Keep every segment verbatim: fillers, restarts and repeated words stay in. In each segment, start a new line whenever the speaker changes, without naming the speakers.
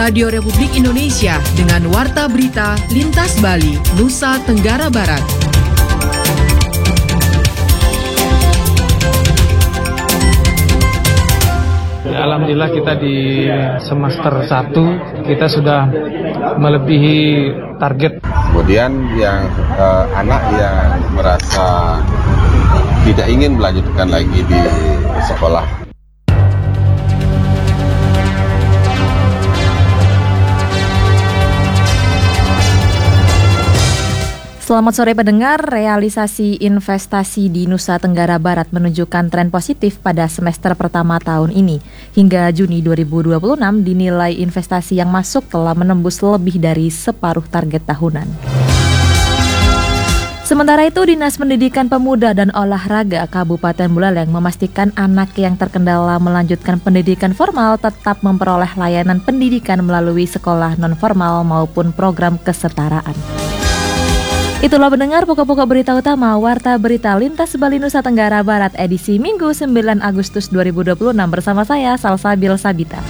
Radio Republik Indonesia dengan Warta Berita Lintas Bali, Nusa Tenggara Barat.
Alhamdulillah kita di semester satu kita sudah melebihi target.
Kemudian yang eh, anak yang merasa tidak ingin melanjutkan lagi di sekolah.
Selamat sore pendengar, realisasi investasi di Nusa Tenggara Barat menunjukkan tren positif pada semester pertama tahun ini. Hingga Juni dua ribu dua puluh enam dinilai investasi yang masuk telah menembus lebih dari separuh target tahunan. Sementara itu, Dinas Pendidikan Pemuda dan Olahraga Kabupaten Buleleng memastikan anak yang terkendala melanjutkan pendidikan formal tetap memperoleh layanan pendidikan melalui sekolah non-formal maupun program kesetaraan. Itulah pendengar pokok-pokok berita utama Warta Berita Lintas Bali Nusa Tenggara Barat edisi Minggu sembilan Agustus dua ribu dua puluh enam bersama saya Salsabil Sabita.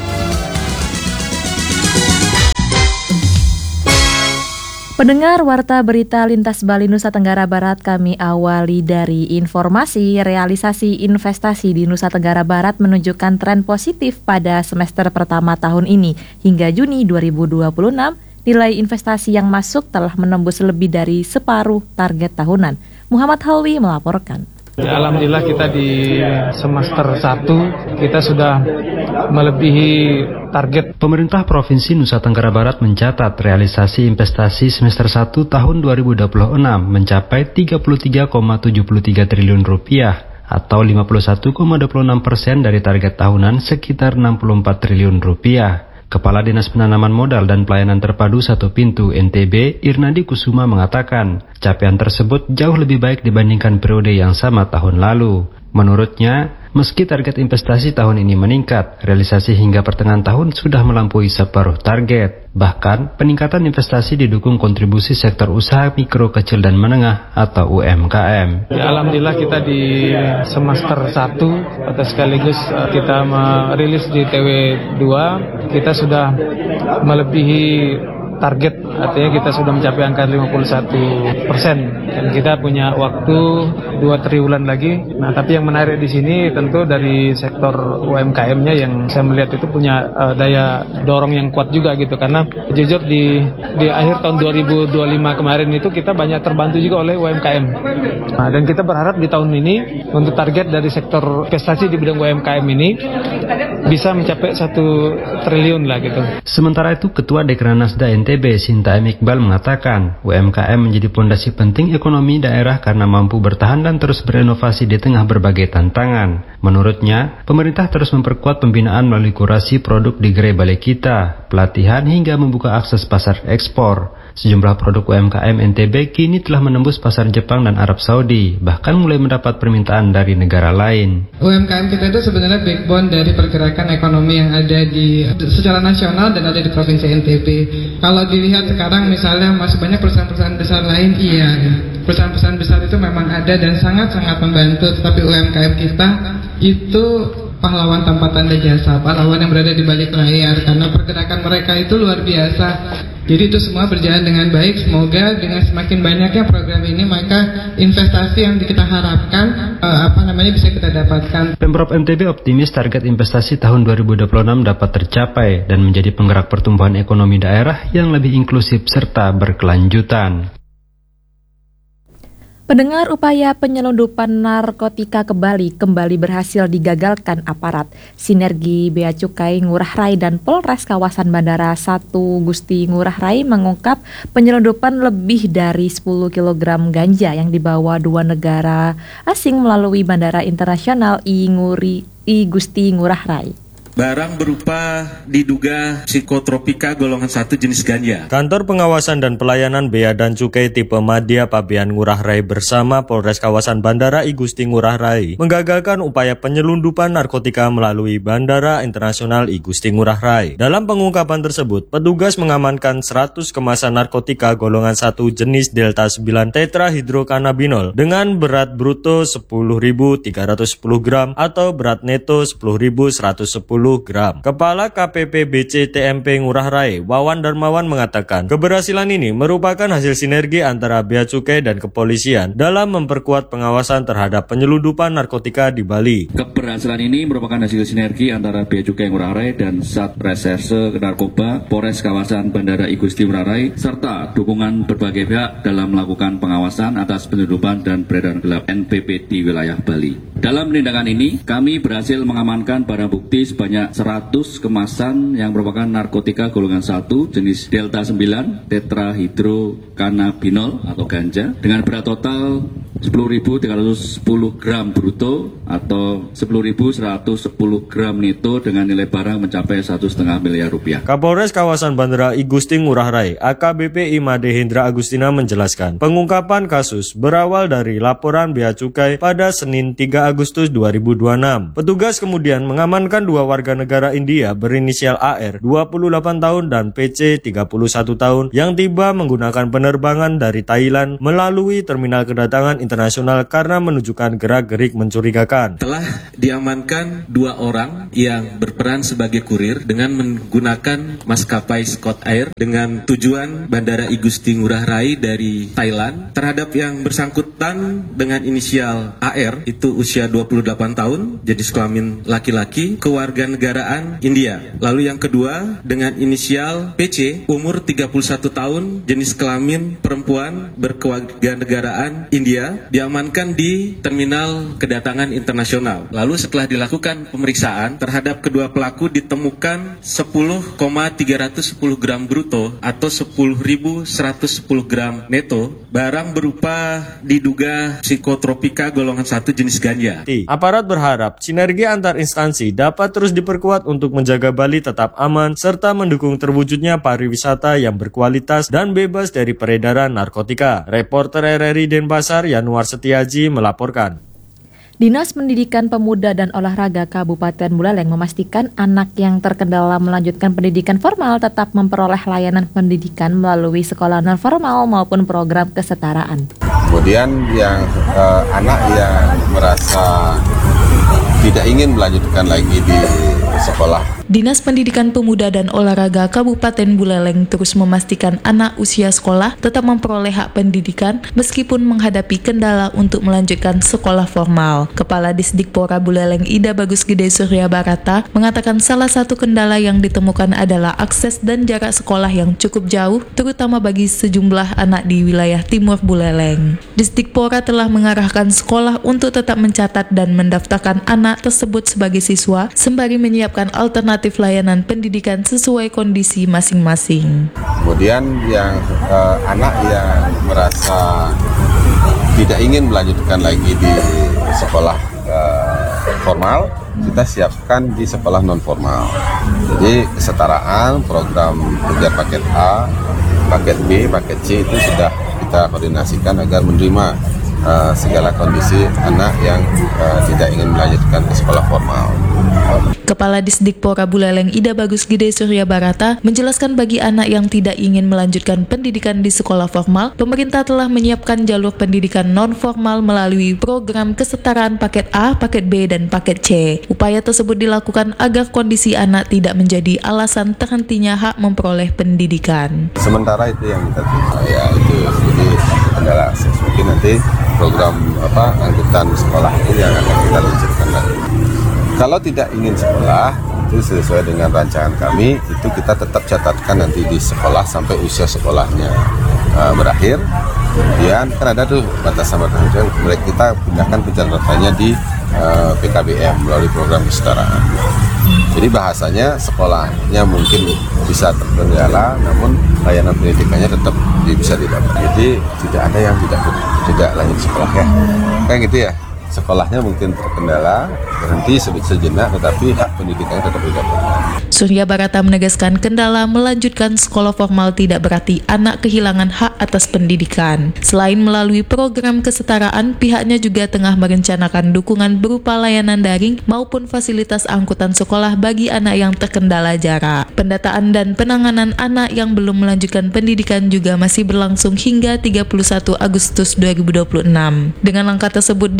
Pendengar Warta Berita Lintas Bali Nusa Tenggara Barat, kami awali dari informasi realisasi investasi di Nusa Tenggara Barat menunjukkan tren positif pada semester pertama tahun ini. Hingga Juni dua ribu dua puluh enam, nilai investasi yang masuk telah menembus lebih dari separuh target tahunan. Muhammad Halwi melaporkan.
Ya, Alhamdulillah kita di semester satu kita sudah melebihi target.
Pemerintah Provinsi Nusa Tenggara Barat mencatat realisasi investasi semester satu tahun dua ribu dua puluh enam mencapai tiga puluh tiga koma tujuh tiga triliun rupiah atau lima puluh satu koma dua puluh enam persen dari target tahunan sekitar enam puluh empat triliun rupiah. Kepala Dinas Penanaman Modal dan Pelayanan Terpadu Satu Pintu N T B, Irnadi Kusuma mengatakan, capaian tersebut jauh lebih baik dibandingkan periode yang sama tahun lalu. Menurutnya, meski target investasi tahun ini meningkat, realisasi hingga pertengahan tahun sudah melampaui separuh target. Bahkan, peningkatan investasi didukung kontribusi sektor usaha mikro, kecil, dan menengah atau U M K M.
Ya, Alhamdulillah kita di semester satu atau sekaligus kita merilis di T W dua, kita sudah melebihi target, artinya kita sudah mencapai angka lima puluh satu persen dan kita punya waktu dua triwulan lagi. Nah, tapi yang menarik di sini tentu dari sektor U M K M-nya yang saya melihat itu punya uh, daya dorong yang kuat juga gitu, karena jujur di di akhir tahun dua ribu dua puluh lima kemarin itu kita banyak terbantu juga oleh U M K M. Nah, dan kita berharap di tahun ini untuk target dari sektor investasi di bidang U M K M ini bisa mencapai satu triliun lah gitu.
Sementara itu, Ketua Dekranasda N T B Sinta M. Iqbal mengatakan U M K M menjadi pondasi penting ekonomi daerah karena mampu bertahan dan terus berinovasi di tengah berbagai tantangan. Menurutnya, pemerintah terus memperkuat pembinaan melalui kurasi produk di gerai balai kita, pelatihan hingga membuka akses pasar ekspor. Sejumlah produk U M K M N T B kini telah menembus pasar Jepang dan Arab Saudi, bahkan mulai mendapat permintaan dari negara lain.
U M K M kita itu sebenarnya backbone dari pergerakan ekonomi yang ada di secara nasional dan ada di Provinsi N T B. Kalau dilihat sekarang misalnya masih banyak perusahaan-perusahaan besar lain, iya, perusahaan-perusahaan besar itu memang ada dan sangat-sangat membantu, tetapi U M K M kita itu pahlawan tanpa tanda jasa, pahlawan yang berada di balik layar, karena pergerakan mereka itu luar biasa. Jadi itu semua berjalan dengan baik. Semoga dengan semakin banyaknya program ini, maka investasi yang kita harapkan uh, apa namanya bisa kita dapatkan.
Pemprov N T B optimis target investasi tahun dua ribu dua puluh enam dapat tercapai dan menjadi penggerak pertumbuhan ekonomi daerah yang lebih inklusif serta berkelanjutan.
Pendengar, upaya penyelundupan narkotika ke Bali kembali berhasil digagalkan aparat. Sinergi Bea Cukai Ngurah Rai dan Polres kawasan Bandara satu Gusti Ngurah Rai mengungkap penyelundupan lebih dari sepuluh kilogram ganja yang dibawa dua negara asing melalui Bandara Internasional I, Nguri, I Gusti Ngurah Rai.
Barang berupa diduga psikotropika golongan satu jenis ganja.
Kantor Pengawasan dan Pelayanan Bea dan Cukai tipe Madya Pabean Ngurah Rai bersama Polres kawasan Bandara I Gusti Ngurah Rai menggagalkan upaya penyelundupan narkotika melalui Bandara Internasional I Gusti Ngurah Rai. Dalam pengungkapan tersebut, petugas mengamankan seratus kemasan narkotika golongan satu jenis Delta sembilan tetrahidrokanabinol dengan berat bruto sepuluh ribu tiga ratus sepuluh gram atau berat neto sepuluh ribu seratus sepuluh sepuluh gram. Kepala K P P B C T M P Ngurah Rai, Wawan Darmawan mengatakan, keberhasilan ini merupakan hasil sinergi antara Bea Cukai dan kepolisian dalam memperkuat pengawasan terhadap penyelundupan narkotika di Bali.
Keberhasilan ini merupakan hasil sinergi antara Bea Cukai Ngurah Rai dan Satreserse Narkoba Polres Kawasan Bandara I Gusti Ngurah Rai serta dukungan berbagai pihak dalam melakukan pengawasan atas penyelundupan dan peredaran gelap N P P di wilayah Bali. Dalam penindakan ini, kami berhasil mengamankan barang bukti sebanyak seratus kemasan yang merupakan narkotika golongan satu jenis Delta sembilan tetrahidrocannabinol atau ganja dengan berat total sepuluh ribu tiga ratus sepuluh gram bruto atau sepuluh ribu seratus sepuluh gram neto dengan nilai barang mencapai satu koma lima miliar rupiah.
Kapolres Kawasan Bandara I Gusti Ngurah Rai, A K B P Imade Hendra Agustina menjelaskan, pengungkapan kasus berawal dari laporan Bea Cukai pada Senin tiga Agustus dua ribu dua puluh enam. Petugas kemudian mengamankan dua warga negara India berinisial A R dua puluh delapan tahun dan P C tiga puluh satu tahun yang tiba menggunakan penerbangan dari Thailand melalui terminal kedatangan internasional karena menunjukkan gerak-gerik mencurigakan.
Telah diamankan dua orang yang berperan sebagai kurir dengan menggunakan maskapai Scott Air dengan tujuan Bandara I Gusti Ngurah Rai dari Thailand terhadap yang bersangkutan dengan inisial A R itu usia dua puluh delapan tahun, jenis kelamin laki-laki, kewarganegaraan India. Lalu yang kedua dengan inisial P C, umur tiga puluh satu tahun, jenis kelamin perempuan, berkewarganegaraan India, diamankan di terminal kedatangan internasional. Lalu setelah dilakukan pemeriksaan terhadap kedua pelaku ditemukan sepuluh koma tiga sepuluh gram bruto atau sepuluh ribu seratus sepuluh gram neto, barang berupa diduga psikotropika golongan satu jenis ganja.
Aparat berharap sinergi antar instansi dapat terus diperkuat untuk menjaga Bali tetap aman serta mendukung terwujudnya pariwisata yang berkualitas dan bebas dari peredaran narkotika. Reporter R R I Denpasar Yanuar Setiaji melaporkan.
Dinas Pendidikan Pemuda dan Olahraga Kabupaten Buleleng memastikan anak yang terkendala melanjutkan pendidikan formal tetap memperoleh layanan pendidikan melalui sekolah non formal maupun program kesetaraan.
Kemudian yang eh, anak yang merasa tidak ingin melanjutkan lagi di sekolah.
Dinas Pendidikan Pemuda dan Olahraga Kabupaten Buleleng terus memastikan anak usia sekolah tetap memperoleh hak pendidikan meskipun menghadapi kendala untuk melanjutkan sekolah formal. Kepala Disdikpora Buleleng Ida Bagus Gede Surya Barata mengatakan salah satu kendala yang ditemukan adalah akses dan jarak sekolah yang cukup jauh, terutama bagi sejumlah anak di wilayah timur Buleleng. Disdikpora telah mengarahkan sekolah untuk tetap mencatat dan mendaftarkan anak tersebut sebagai siswa sembari menyiapkan alternatif layanan pendidikan sesuai kondisi masing-masing.
Kemudian yang eh, anak yang merasa tidak ingin melanjutkan lagi di sekolah eh, formal, kita siapkan di sekolah non formal. Jadi kesetaraan program kejar paket A, paket B, paket C itu sudah kita koordinasikan agar menerima uh, segala kondisi anak yang uh, tidak ingin melanjutkan ke sekolah formal.
Kepala Disdikpora Buleleng Ida Bagus Gede Surya Barata menjelaskan bagi anak yang tidak ingin melanjutkan pendidikan di sekolah formal, pemerintah telah menyiapkan jalur pendidikan non-formal melalui program kesetaraan paket A, paket B, dan paket C. Upaya tersebut dilakukan agar kondisi anak tidak menjadi alasan terhentinya hak memperoleh pendidikan.
Sementara itu yang kita terima, ya itu jadi kendala akses. Mungkin nanti program apa angkutan sekolah itu yang akan kita luncurkan lagi. Kalau tidak ingin sekolah, itu sesuai dengan rancangan kami, itu kita tetap catatkan nanti di sekolah sampai usia sekolahnya uh, berakhir. Kemudian kan ada tuh batasan-batasan, mereka kita pindahkan pencatatannya di uh, P K B M melalui program kesetaraan. Jadi bahasanya sekolahnya mungkin bisa terkendala, namun layanan pendidikannya tetap bisa didapat. Jadi tidak ada yang tidak tidak lanjut sekolah ya, kayak gitu ya. Sekolahnya mungkin terkendala, berhenti sejenak, tetapi hak pendidikannya tetap didapatkan.
Surya Barata menegaskan kendala melanjutkan sekolah formal tidak berarti anak kehilangan hak atas pendidikan. Selain melalui program kesetaraan, pihaknya juga tengah merencanakan dukungan berupa layanan daring maupun fasilitas angkutan sekolah bagi anak yang terkendala jarak. Pendataan dan penanganan anak yang belum melanjutkan pendidikan juga masih berlangsung hingga tiga puluh satu Agustus dua ribu dua puluh enam. Dengan langkah tersebut, Disdikpora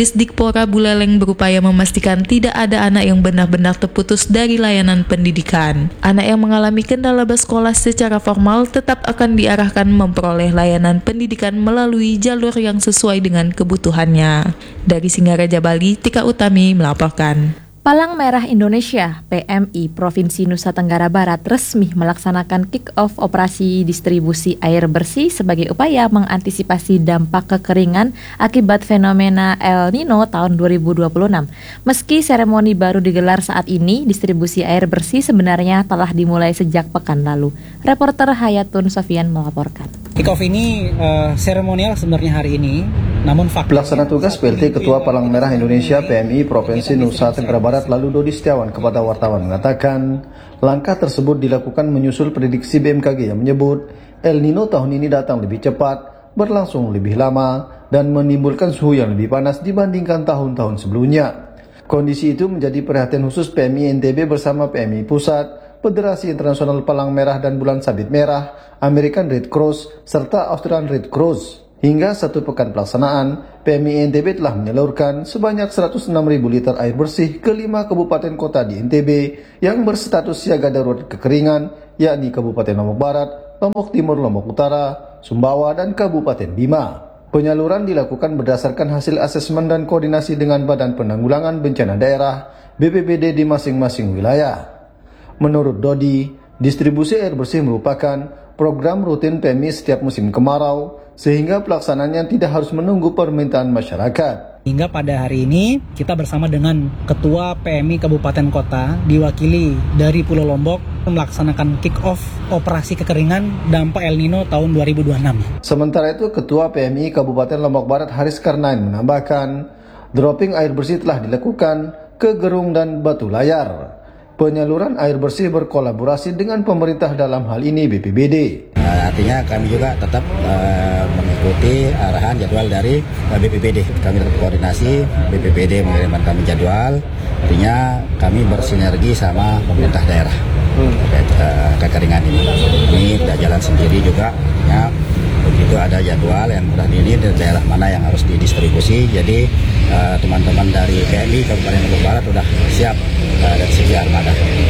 Pora Buleleng berupaya memastikan tidak ada anak yang benar-benar terputus dari layanan pendidikan. Anak yang mengalami kendala bersekolah secara formal tetap akan diarahkan memperoleh layanan pendidikan melalui jalur yang sesuai dengan kebutuhannya. Dari Singaraja, Bali, Tika Utami melaporkan.
Palang Merah Indonesia (P M I) Provinsi Nusa Tenggara Barat resmi melaksanakan kick-off operasi distribusi air bersih sebagai upaya mengantisipasi dampak kekeringan akibat fenomena El Nino tahun dua ribu dua puluh enam. Meski seremoni baru digelar saat ini, distribusi air bersih sebenarnya telah dimulai sejak pekan lalu. Reporter Hayatun Sofian melaporkan.
Kick-off ini uh, seremonial sebenarnya hari ini, namun fakta...
Pelaksana tugas P L T Ketua Palang Merah Indonesia P M I Provinsi Nusa Tenggara Barat lalu Dodi Setiawan kepada wartawan mengatakan, langkah tersebut dilakukan menyusul prediksi B M K G yang menyebut El Nino tahun ini datang lebih cepat, berlangsung lebih lama, dan menimbulkan suhu yang lebih panas dibandingkan tahun-tahun sebelumnya. Kondisi itu menjadi perhatian khusus P M I N T B bersama P M I Pusat, Federasi Internasional Palang Merah dan Bulan Sabit Merah, American Red Cross, serta Australian Red Cross. Hingga satu pekan pelaksanaan, P M I N T B telah menyalurkan sebanyak seratus enam ribu liter air bersih ke lima kabupaten kota di N T B yang berstatus siaga darurat kekeringan, yakni Kabupaten Lombok Barat, Lombok Timur, Lombok Utara, Sumbawa, dan Kabupaten Bima. Penyaluran dilakukan berdasarkan hasil asesmen dan koordinasi dengan Badan Penanggulangan Bencana Daerah B P B D di masing-masing wilayah. Menurut Dodi, distribusi air bersih merupakan program rutin P M I setiap musim kemarau, sehingga pelaksananya tidak harus menunggu permintaan masyarakat.
Hingga pada hari ini, kita bersama dengan Ketua P M I Kabupaten Kota, diwakili dari Pulau Lombok, melaksanakan kick-off operasi kekeringan dampak El Nino tahun dua ribu dua puluh enam. Sementara itu, Ketua P M I Kabupaten Lombok Barat Haris Karnain menambahkan, dropping air bersih telah dilakukan ke Gerung dan Batu Layar. Penyaluran air bersih berkolaborasi dengan pemerintah dalam hal ini B P B D.
Uh, artinya kami juga tetap uh, mengikuti arahan jadwal dari uh, B P B D. Kami tetap koordinasi, B P B D mengirimkan kami jadwal. Artinya kami bersinergi sama pemerintah daerah terkait uh, kekeringan ini. Ini tidak jalan sendiri juga. Artinya begitu ada jadwal yang sudah ini dari daerah mana yang harus didistribusi. Jadi uh, teman-teman dari P M I Kabupaten Lombok Barat sudah siap uh, dari segi armada.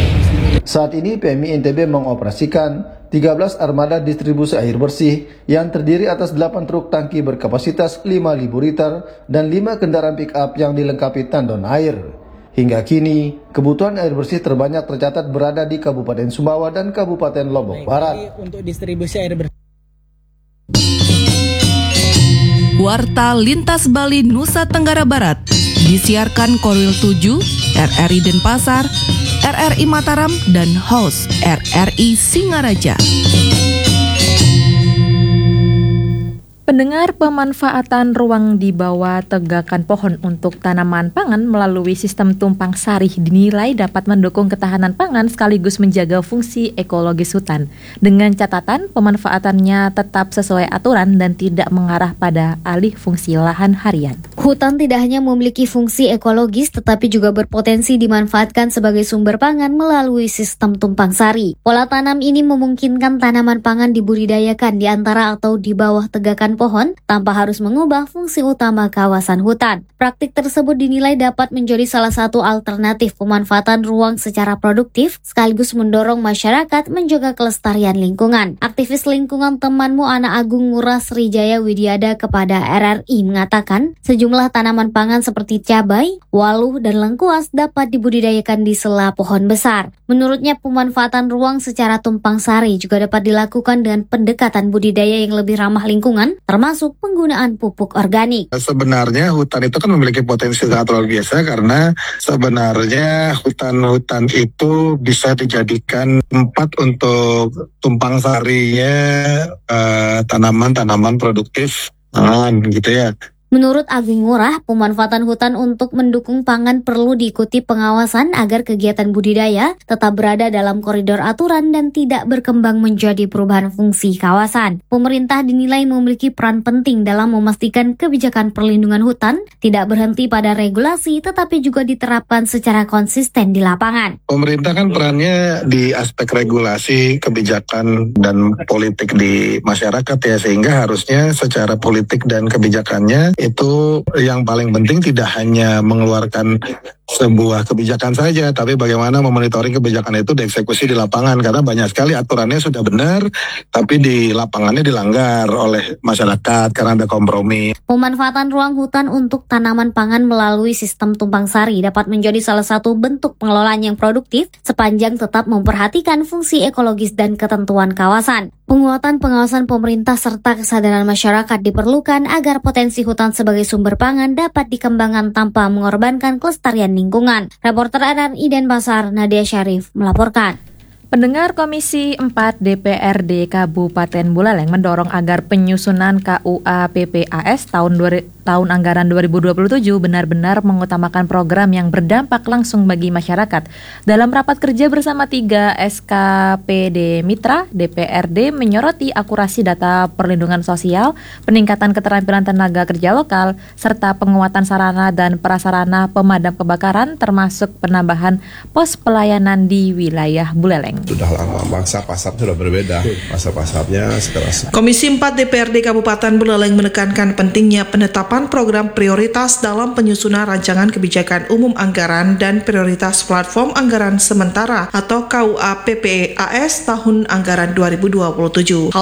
Saat ini P M I N T B mengoperasikan tiga belas armada distribusi air bersih yang terdiri atas delapan truk tangki berkapasitas lima ribu liter dan lima kendaraan pick-up yang dilengkapi tandon air. Hingga kini, kebutuhan air bersih terbanyak tercatat berada di Kabupaten Sumbawa dan Kabupaten Lombok Barat.
Untuk distribusi air bersih
Warta Lintas Bali Nusa Tenggara Barat disiarkan Korwil tujuh, R R I Denpasar, R R I Mataram, dan host R R I Singaraja.
Pendengar, pemanfaatan ruang di bawah tegakan pohon untuk tanaman pangan melalui sistem tumpang sari dinilai dapat mendukung ketahanan pangan sekaligus menjaga fungsi ekologis hutan. Dengan catatan pemanfaatannya tetap sesuai aturan dan tidak mengarah pada alih fungsi lahan harian.
Hutan tidak hanya memiliki fungsi ekologis tetapi juga berpotensi dimanfaatkan sebagai sumber pangan melalui sistem tumpang sari. Pola tanam ini memungkinkan tanaman pangan dibudidayakan di antara atau di bawah tegakan pohon tanpa harus mengubah fungsi utama kawasan hutan. Praktik tersebut dinilai dapat menjadi salah satu alternatif pemanfaatan ruang secara produktif sekaligus mendorong masyarakat menjaga kelestarian lingkungan. Aktivis lingkungan Temanmu Anak Agung Ngurah Srijaya Widiada kepada R R I mengatakan sejumlah tanaman pangan seperti cabai, waluh, dan lengkuas dapat dibudidayakan di sela pohon besar. Menurutnya pemanfaatan ruang secara tumpang sari juga dapat dilakukan dengan pendekatan budidaya yang lebih ramah lingkungan, termasuk penggunaan pupuk organik.
Sebenarnya hutan itu kan memiliki potensi sangat luar biasa karena sebenarnya hutan-hutan itu bisa dijadikan tempat untuk tumpang sarinya uh, tanaman-tanaman produktif, nah, gitu ya.
Menurut Agung Ngurah, pemanfaatan hutan untuk mendukung pangan perlu diikuti pengawasan agar kegiatan budidaya tetap berada dalam koridor aturan dan tidak berkembang menjadi perubahan fungsi kawasan. Pemerintah dinilai memiliki peran penting dalam memastikan kebijakan perlindungan hutan tidak berhenti pada regulasi tetapi juga diterapkan secara konsisten di lapangan.
Pemerintah kan perannya di aspek regulasi, kebijakan, dan politik di masyarakat ya, sehingga harusnya secara politik dan kebijakannya itu yang paling penting tidak hanya mengeluarkan sebuah kebijakan saja, tapi bagaimana memonitoring kebijakan itu dieksekusi di lapangan, karena banyak sekali aturannya sudah benar, tapi di lapangannya dilanggar oleh masyarakat karena ada kompromi.
Pemanfaatan ruang hutan untuk tanaman pangan melalui sistem tumpang sari dapat menjadi salah satu bentuk pengelolaan yang produktif sepanjang tetap memperhatikan fungsi ekologis dan ketentuan kawasan. Penguatan pengawasan pemerintah serta kesadaran masyarakat diperlukan agar potensi hutan sebagai sumber pangan dapat dikembangkan tanpa mengorbankan kelestarian lingkungan. Reporter R R I Denpasar, Nadia Syarif melaporkan.
Pendengar Komisi empat D P R D Kabupaten Buleleng mendorong agar penyusunan K U A P P A S tahun, dua, tahun anggaran dua ribu dua puluh tujuh benar-benar mengutamakan program yang berdampak langsung bagi masyarakat. Dalam rapat kerja bersama tiga S K P D Mitra, D P R D menyoroti akurasi data perlindungan sosial, peningkatan keterampilan tenaga kerja lokal, serta penguatan sarana dan prasarana pemadam kebakaran termasuk penambahan pos pelayanan di wilayah Buleleng.
Sudah lama, mangsa pasar sudah berbeda, masa pasarnya sekeras.
Komisi empat D P R D Kabupaten Buleleng menekankan pentingnya penetapan program prioritas dalam penyusunan rancangan kebijakan umum anggaran dan prioritas platform anggaran sementara atau K U A P P A S tahun anggaran dua ribu dua puluh tujuh.